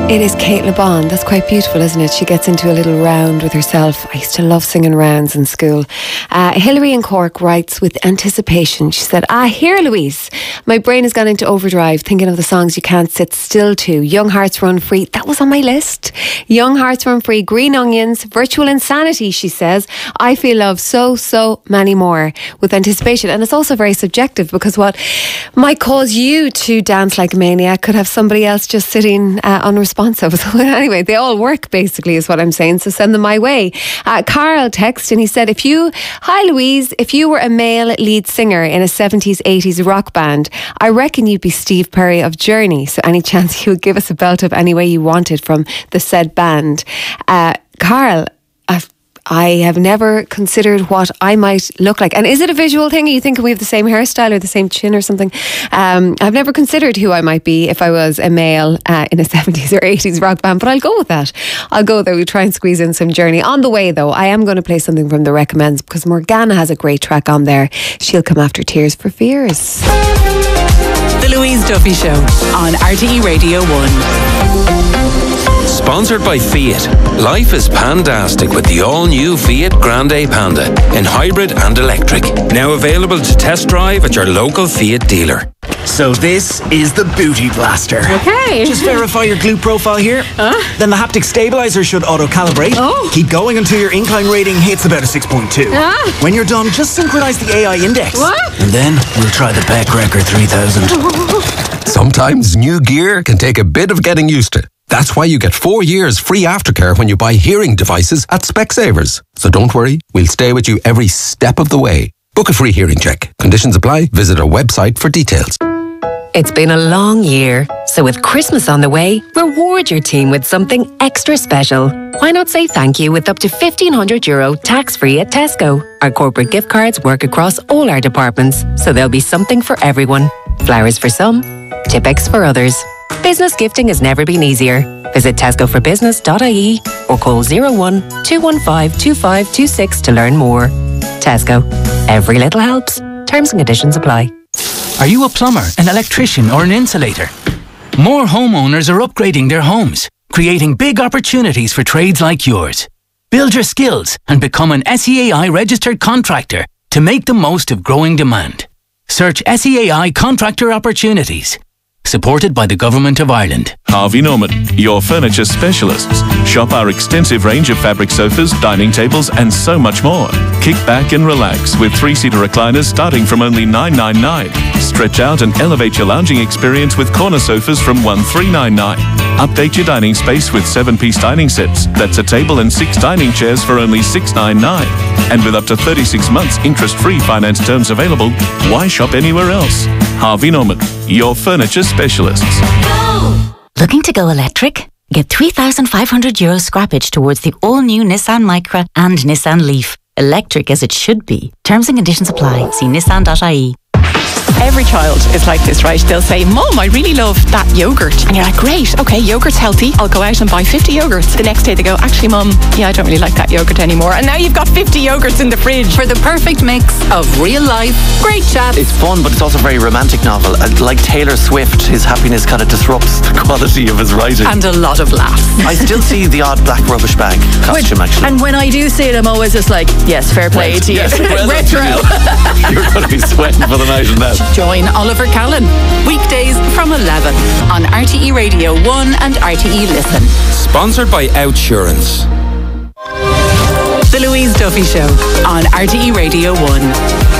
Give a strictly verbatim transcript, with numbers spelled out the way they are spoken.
It is Kate LeBon. That's quite beautiful, isn't it? She gets into a little round with herself. I used to love singing rounds in school. Uh, Hilary in Cork writes with anticipation. She said, ah, here, Louise. My brain has gone into overdrive thinking of the songs you can't sit still to. Young Hearts Run Free. That was on my list. Young Hearts Run Free. Green Onions. Virtual Insanity, she says. I Feel Love. So, so many more with anticipation. And it's also very subjective because what might cause you to dance like a maniac could have somebody else just sitting uh, unresponsive. So anyway, they all work basically is what I'm saying, so send them my way. uh, Carl texted and he said, if you hi Louise, if you were a male lead singer in a seventies eighties rock band, I reckon you'd be Steve Perry of Journey, so any chance you would give us a belt up any way you wanted from the said band? uh, Carl, I've I have never considered what I might look like. And is it a visual thing? Are you thinking we have the same hairstyle or the same chin or something? Um, I've never considered who I might be if I was a male uh, in a seventies or eighties rock band, but I'll go with that. I'll go there. We'll try and squeeze in some Journey. On the way, though, I am going to play something from the Recommends because Morgana has a great track on there. She'll come after Tears for Fears. The Louise Duffy Show on R T E Radio one. Sponsored by Fiat. Life is pandastic with the all-new Fiat Grande Panda in hybrid and electric. Now available to test drive at your local Fiat dealer. So this is the Booty Blaster. Okay. Just verify your glute profile here. Uh? Then the haptic stabilizer should auto-calibrate. Oh. Keep going until your incline rating hits about a six point two. Ah. When you're done, just synchronize the A I index. What? And then we'll try the Peck Record three thousand. Sometimes new gear can take a bit of getting used to. That's why you get four years free aftercare when you buy hearing devices at Specsavers. So don't worry, we'll stay with you every step of the way. Book a free hearing check. Conditions apply. Visit our website for details. It's been a long year, so with Christmas on the way, reward your team with something extra special. Why not say thank you with up to fifteen hundred euro tax-free at Tesco? Our corporate gift cards work across all our departments, so there'll be something for everyone. Flowers for some, Tipex for others. Business gifting has never been easier. Visit tesco for business dot I E or call zero one two one five two five two six to learn more. Tesco. Every little helps. Terms and conditions apply. Are you a plumber, an electrician or an insulator? More homeowners are upgrading their homes, creating big opportunities for trades like yours. Build your skills and become an S E A I registered contractor to make the most of growing demand. Search S E A I Contractor Opportunities. Supported by the Government of Ireland. Harvey Norman, your furniture specialists. Shop our extensive range of fabric sofas, dining tables and so much more. Kick back and relax with three-seater recliners starting from only nine ninety-nine. Stretch out and elevate your lounging experience with corner sofas from one three ninety-nine. Update your dining space with seven-piece dining sets. That's a table and six dining chairs for only six ninety-nine. And with up to thirty-six months interest-free finance terms available, why shop anywhere else? Harvey Norman, your furniture specialists. Go! Looking to go electric? Get three thousand five hundred euro scrappage towards the all-new Nissan Micra and Nissan Leaf. Electric as it should be. Terms and conditions apply. See nissan dot I E. Every child is like this, right? They'll say, Mum, I really love that yogurt. And you're like, great, okay, yogurt's healthy. I'll go out and buy fifty yogurts. The next day they go, actually, Mum, yeah, I don't really like that yogurt anymore. And now you've got fifty yogurts in the fridge. For the perfect mix of real life, great chat. It's fun, but it's also a very romantic novel. Uh, like Taylor Swift, his happiness kind of disrupts the quality of his writing. And a lot of laughs. I still see the odd black rubbish bag costume, actually. And when I do see it, I'm always just like, yes, fair play Well, to you. yes, well done Retro. to you. You're going to be sweating for the night in that. Join Oliver Callan, weekdays from eleven on R T E Radio one and R T E Listen. Sponsored by Outsurance. The Louise Duffy Show on R T E Radio one.